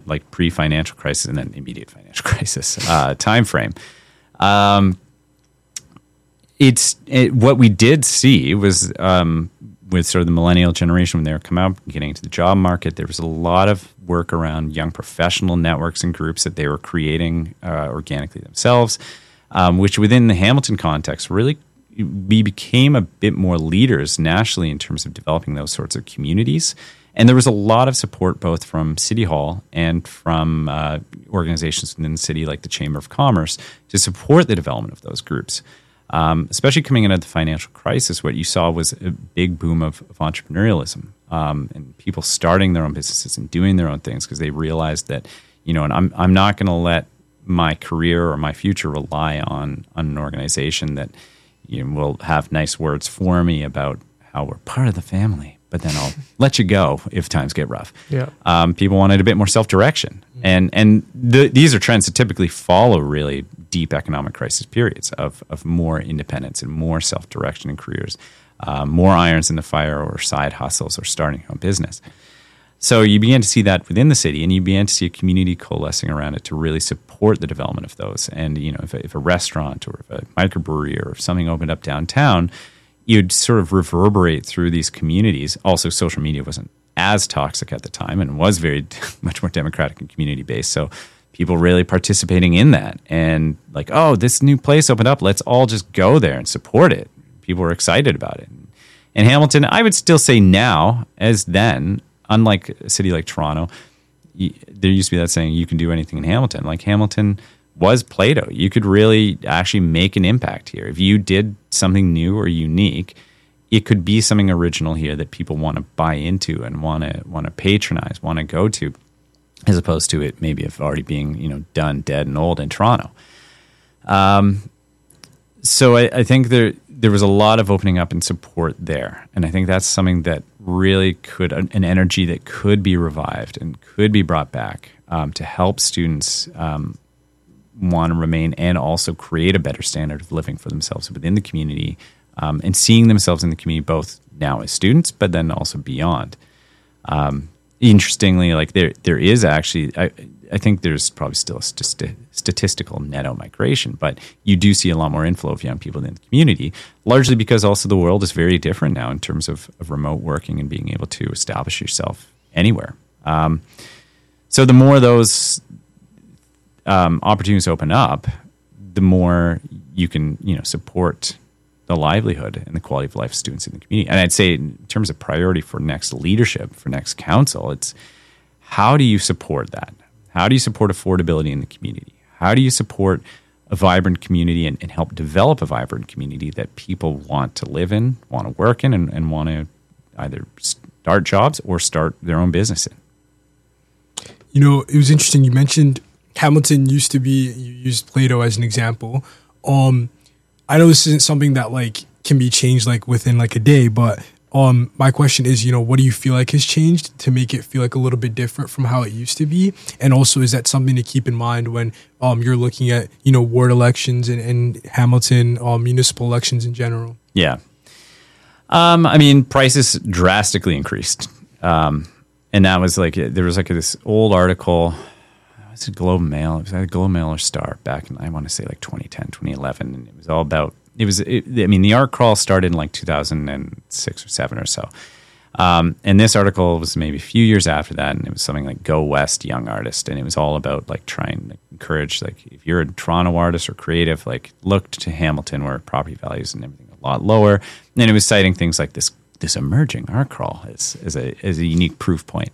like pre-financial crisis and then immediate financial crisis time frame. What we did see was with sort of the millennial generation when they were coming out, getting into the job market, there was a lot of work around young professional networks and groups that they were creating organically themselves, which within the Hamilton context, really we became a bit more leaders nationally in terms of developing those sorts of communities. And there was a lot of support both from City Hall and from organizations within the city like the Chamber of Commerce to support the development of those groups. Especially coming out of the financial crisis, what you saw was a big boom of entrepreneurialism and people starting their own businesses and doing their own things because they realized that, and I'm not going to let my career or my future rely on an organization that will have nice words for me about how we're part of the family, but then I'll let you go if times get rough. Yeah. People wanted a bit more self-direction. And these are trends that typically follow really deep economic crisis periods of more independence and more self-direction in careers, more irons in the fire or side hustles or starting your own business. So you began to see that within the city, and you began to see a community coalescing around it to really support the development of those. And if a restaurant or if a microbrewery or if something opened up downtown, you'd sort of reverberate through these communities. Also, social media wasn't as toxic at the time and was very much more democratic and community-based. So people really participating in that and like, oh, this new place opened up. Let's all just go there and support it. People were excited about it. And Hamilton, I would still say now, as then, unlike a city like Toronto, there used to be that saying, you can do anything in Hamilton. Like Hamilton was Plato. You could really actually make an impact here. If you did something new or unique, it could be something original here that people want to buy into and want to patronize, want to go to, as opposed to it maybe of already being done, dead, and old in Toronto. So I think there was a lot of opening up and support there, and I think that's something that really could an energy that could be revived and could be brought back to help students want to remain and also create a better standard of living for themselves within the community. And seeing themselves in the community both now as students, but then also beyond. Interestingly, like there is actually, I think there's probably still a statistical net out migration, but you do see a lot more inflow of young people in the community, largely because also the world is very different now in terms of remote working and being able to establish yourself anywhere. So the more those opportunities open up, the more you can support the livelihood and the quality of life of students in the community. And I'd say in terms of priority for next leadership, for next council, it's how do you support that? How do you support affordability in the community? How do you support a vibrant community and help develop a vibrant community that people want to live in, want to work in, and want to either start jobs or start their own business in? It was interesting. You mentioned Hamilton used to be, you used Plato as an example. I know this isn't something that can be changed within a day, but my question is, what do you feel like has changed to make it feel a little bit different from how it used to be? And also, is that something to keep in mind when you're looking at, ward elections and Hamilton municipal elections in general? Yeah. Prices drastically increased. And that was there was this old article, it's a Globe and Mail. It was either Globe and Mail or Star back in, I want to say 2010, 2011. And it was all about, the art crawl started in 2006 or 7 or so. And this article was maybe a few years after that. And it was something like Go West Young Artist. And it was all about trying to encourage, if you're a Toronto artist or creative, look to Hamilton where property values and everything are a lot lower. And then it was citing things like this emerging art crawl as a unique proof point.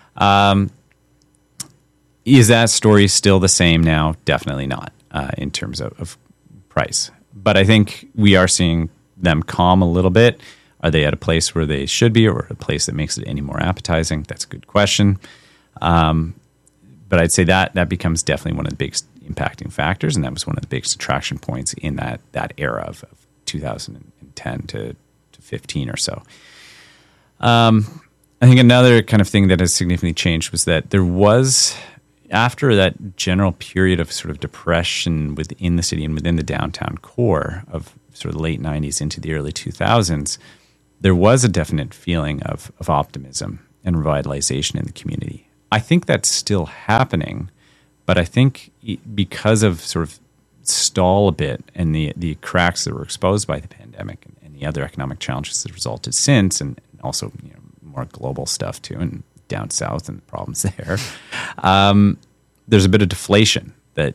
Is that story still the same now? Definitely not in terms of price. But I think we are seeing them calm a little bit. Are they at a place where they should be or a place that makes it any more appetizing? That's a good question. But I'd say that becomes definitely one of the biggest impacting factors, and that was one of the biggest attraction points in that era of 2010 to 15 or so. I think another kind of thing that has significantly changed was that there was, after that general period of sort of depression within the city and within the downtown core of sort of the late 90s into the early 2000s, there was a definite feeling of optimism and revitalization in the community. I think that's still happening, but I think because of sort of stall a bit and the cracks that were exposed by the pandemic and the other economic challenges that resulted since, and also more global stuff too, and down south and the problems there, there's a bit of deflation that,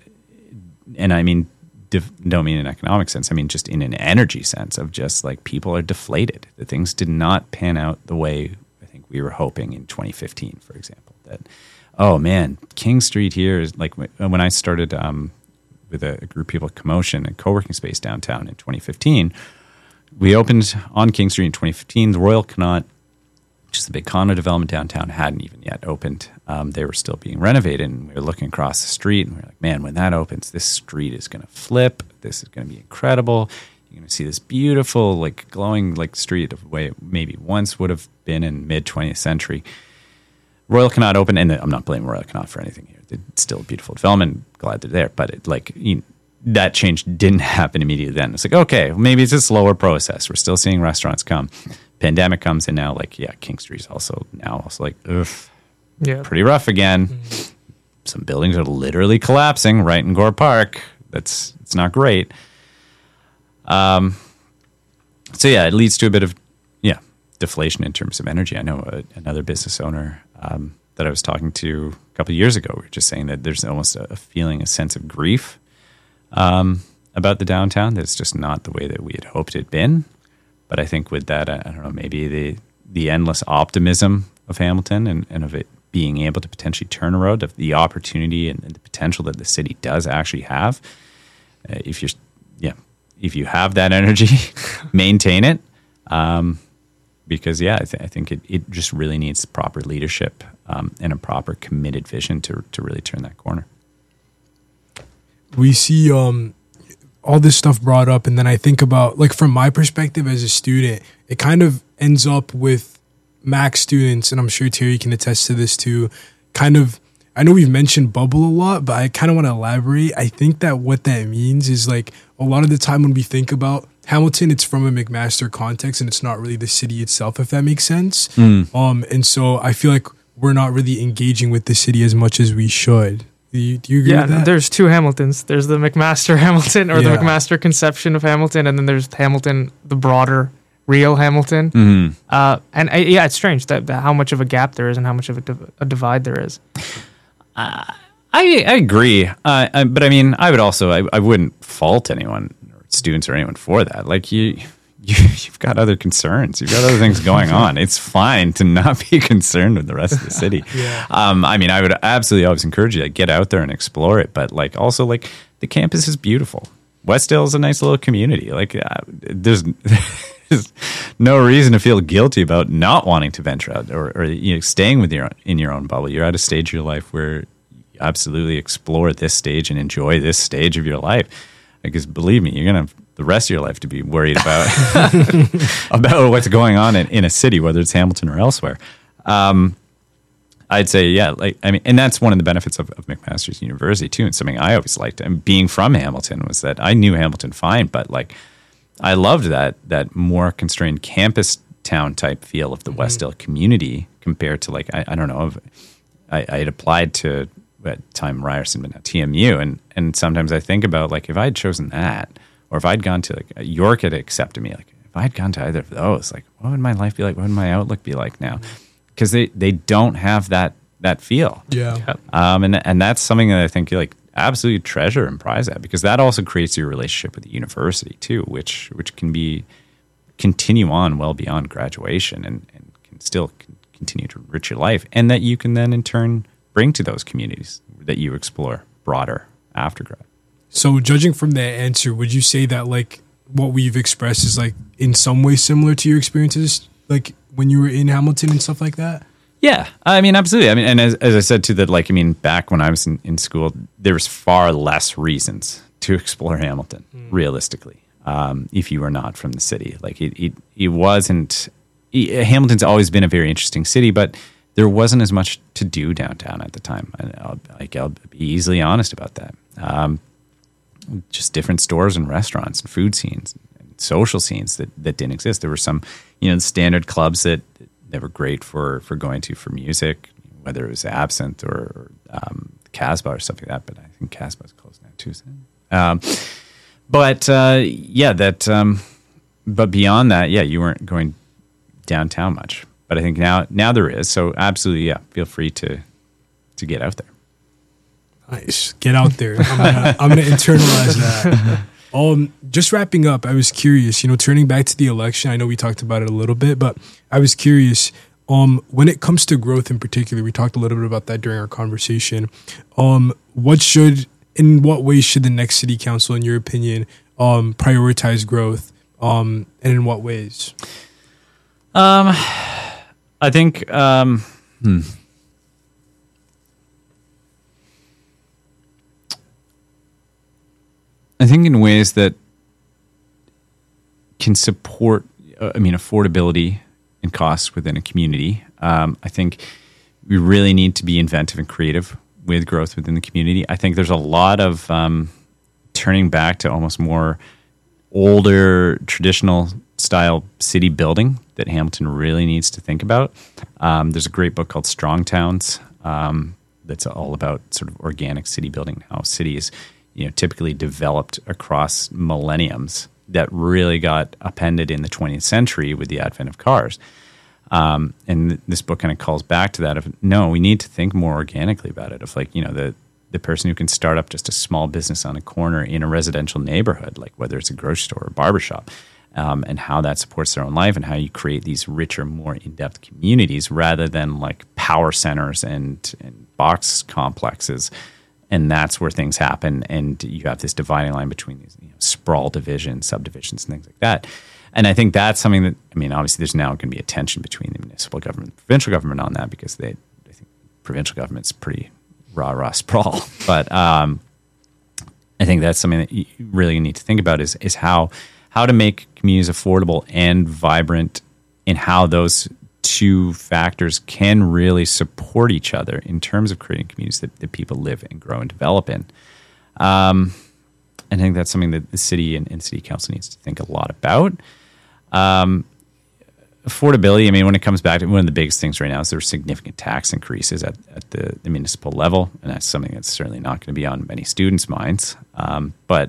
and I mean, don't mean in an economic sense, I mean just in an energy sense of just like people are deflated. The things did not pan out the way I think we were hoping in 2015, for example. That, oh man, King Street here is like when I started with a group of people at Commotion, a co-working space downtown in 2015, we opened on King Street in 2015. The Royal Connaught, which is the big condo development downtown, hadn't even yet opened. They were still being renovated, and we were looking across the street, and we were like, man, when that opens, this street is going to flip. This is going to be incredible. You're going to see this beautiful, like glowing, like street of the way it maybe once would have been in mid 20th century. Royal Connaught opened, and I'm not blaming Royal Connaught for anything here. It's still a beautiful development. Glad they're there, but that change didn't happen immediately. Then it's like, okay, maybe it's a slower process. We're still seeing restaurants come. Pandemic comes, and now King Street's also like, ugh, pretty rough again. Mm-hmm. Some buildings are literally collapsing right in Gore Park. It's not great. So it leads to a bit of deflation in terms of energy. I know another business owner that I was talking to a couple of years ago. We were just saying that there's almost a feeling, a sense of grief about the downtown. That it's just not the way that we had hoped it'd been. But I think with that, I don't know, maybe the endless optimism of Hamilton and of it being able to potentially turn around, of the opportunity and the potential that the city does actually have. If you have that energy, maintain it. Because I think it just really needs proper leadership and a proper committed vision to really turn that corner. We see all this stuff brought up, and then I think about, like, from my perspective as a student, it kind of ends up with Mac students, and I'm sure Terry can attest to this too, kind of, I know we've mentioned bubble a lot, but I kind of want to elaborate. I think that what that means is, like, a lot of the time when we think about Hamilton, it's from a McMaster context, and it's not really the city itself, if that makes sense. And so I feel like we're not really engaging with the city as much as we should. Do you agree with that? There's two Hamiltons. There's the McMaster Hamilton, or the McMaster conception of Hamilton, and then there's Hamilton, the broader, real Hamilton. Mm-hmm. It's strange that how much of a gap there is and how much of a divide there is. I agree, but I mean, I would also I wouldn't fault anyone, or students or anyone, for that. Like you've got other concerns, you've got other things going on. It's fine to not be concerned with the rest of the city. I mean, I would absolutely always encourage you to get out there and explore it, but like also like the campus is beautiful. Westdale is a nice little community. Like there's no reason to feel guilty about not wanting to venture out or staying in your own bubble. You're at a stage of your life where you absolutely explore this stage and enjoy this stage of your life. Because believe me, you're gonna have the rest of your life to be worried about about what's going on in a city, whether it's Hamilton or elsewhere. I'd say, and that's one of the benefits of McMaster's University too, and something I always liked. And being from Hamilton was that I knew Hamilton fine, but like I loved that more constrained campus town type feel of the Westdale community compared to like I don't know, I had applied to at the time Ryerson, but now TMU, and sometimes I think about like if I had chosen that, or if I'd gone to like York had accepted me, like if I had gone to either of those, like what would my life be like? What would my outlook be like now? Because they don't have that feel. And that's something that I think you like absolutely treasure and prize at, because that also creates your relationship with the university too, which can continue on well beyond graduation and can still continue to enrich your life, and that you can then in turn bring to those communities that you explore broader after grad. So judging from that answer, would you say that like what we've expressed is like in some way similar to your experiences, like when you were in Hamilton and stuff like that? Yeah, I mean, absolutely. I mean, and as I said too, that like, I mean, back when I was in school, there was far less reasons to explore Hamilton, realistically, if you were not from the city. Like it wasn't, Hamilton's always been a very interesting city, but there wasn't as much to do downtown at the time. I'll be easily honest about that. Just different stores and restaurants and food scenes and social scenes that didn't exist. There were some, standard clubs that were great for going to for music. whether it was Absinthe or Casbah or something like that. But I think Casbah is closed now too. But beyond that, you weren't going downtown much. But I think now there is. So absolutely, feel free to get out there. Nice, get out there. I'm gonna internalize that. Just wrapping up, I was curious. Turning back to the election, I know we talked about it a little bit, but I was curious. When it comes to growth in particular, we talked a little bit about that during our conversation. In what ways should the next city council, in your opinion, prioritize growth? And in what ways? I think, I think in ways that can support, affordability and costs within a community. I think we really need to be inventive and creative with growth within the community. I think there's a lot of turning back to almost more older, traditional style city building that Hamilton really needs to think about. There's a great book called Strong Towns that's all about sort of organic city building, how cities, typically developed across millenniums that really got appended in the 20th century with the advent of cars. And this book kind of calls back to that of, no, we need to think more organically about it. Of the person who can start up just a small business on a corner in a residential neighborhood, like whether it's a grocery store or a barbershop, and how that supports their own life and how you create these richer, more in-depth communities rather than like power centers and box complexes. And that's where things happen. And you have this dividing line between these sprawl divisions, subdivisions, and things like that. And I think that's something that, obviously there's now going to be a tension between the municipal government and the provincial government on that because I think provincial government's pretty rah sprawl. But I think that's something that you really need to think about is how to make communities affordable and vibrant and how those two factors can really support each other in terms of creating communities that people live and grow and develop in. I think that's something that the city and city council needs to think a lot about. Affordability, when it comes back to one of the biggest things right now is there's significant tax increases at the municipal level, and that's something that's certainly not going to be on many students' minds. But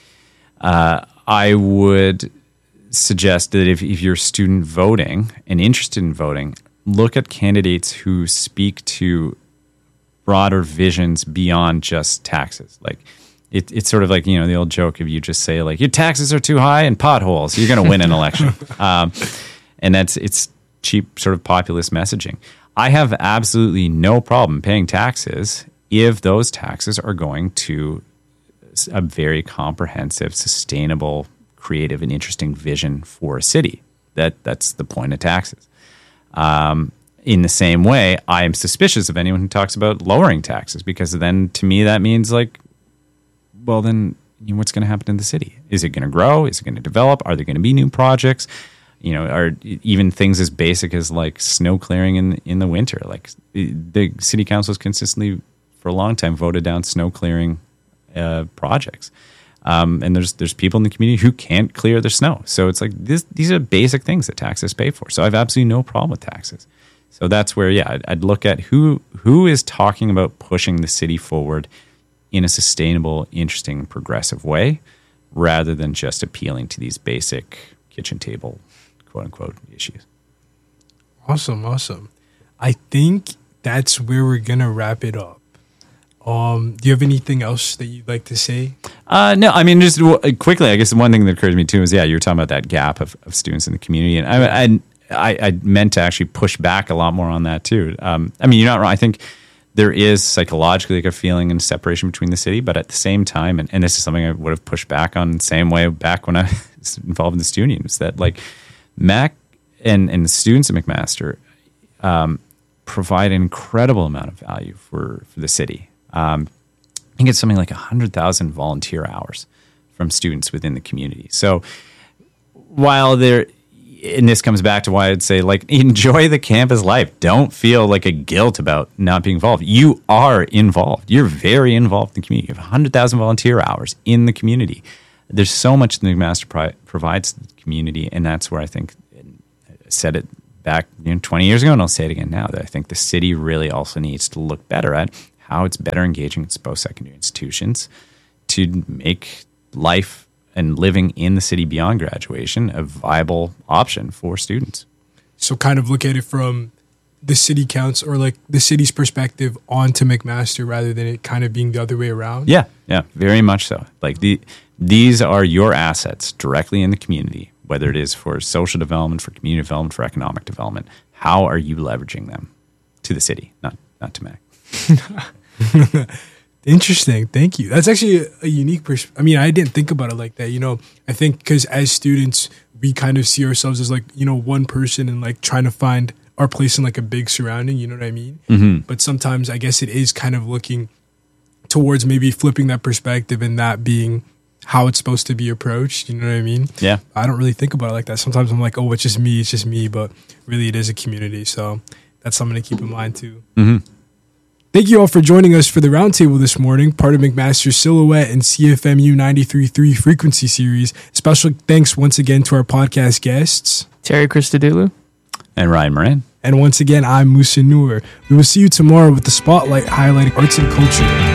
I would suggest that if you're student voting and interested in voting, look at candidates who speak to broader visions beyond just taxes. Like it's sort of like, the old joke if you just say like your taxes are too high and potholes, you're going to win an election. And it's cheap sort of populist messaging. I have absolutely no problem paying taxes if those taxes are going to a very comprehensive, sustainable, creative, and interesting vision for a city. That's the point of taxes. In the same way, I am suspicious of anyone who talks about lowering taxes because then, to me, that means like, well, then what's going to happen in the city? Is it going to grow? Is it going to develop? Are there going to be new projects? Are even things as basic as like snow clearing in the winter? Like the city councils consistently, for a long time, voted down snow clearing projects. And there's people in the community who can't clear their snow. So it's like these are basic things that taxes pay for. So I have absolutely no problem with taxes. So that's where, I'd look at who is talking about pushing the city forward in a sustainable, interesting, progressive way, rather than just appealing to these basic kitchen table, quote unquote, issues. Awesome. I think that's where we're gonna wrap it up. Do you have anything else that you'd like to say? No, just quickly, I guess the one thing that occurred to me too is, you were talking about that gap of students in the community. And I meant to actually push back a lot more on that too. You're not wrong. I think there is psychologically like a feeling and separation between the city, but at the same time, and this is something I would have pushed back on the same way back when I was involved in the student union, is that like Mac and the students at McMaster provide an incredible amount of value for the city. I think it's something like 100,000 volunteer hours from students within the community. So while and this comes back to why I'd say, like, enjoy the campus life. Don't feel like a guilt about not being involved. You are involved. You're very involved in the community. You have 100,000 volunteer hours in the community. There's so much that McMaster provides to the community, and that's where I think, I said it back 20 years ago, and I'll say it again now, that I think the city really also needs to look better at how it's better engaging its post-secondary institutions to make life and living in the city beyond graduation a viable option for students. So kind of look at it from the city counts or like the city's perspective onto McMaster rather than it kind of being the other way around. Yeah, very much so. Like these are your assets directly in the community, whether it is for social development, for community development, for economic development. How are you leveraging them to the city, not to Mac? Interesting. Thank you. That's actually a unique perspective. I mean, I didn't think about it like that. I think because as students, we kind of see ourselves as like, one person and like trying to find our place in like a big surrounding, you know what I mean? Mm-hmm. But sometimes I guess it is kind of looking towards maybe flipping that perspective and that being how it's supposed to be approached, you know what I mean? Yeah. I don't really think about it like that. Sometimes I'm like, oh, it's just me, but really it is a community. So that's something to keep in mind too. Mm-hmm. Thank you all for joining us for the roundtable this morning, part of McMaster's Silhouette and CFMU 93.3 Frequency Series. Special thanks once again to our podcast guests, Terry Christodoulou and Ryan Moran. And once again, I'm Musa Noor. We will see you tomorrow with the Spotlight highlighting arts and culture.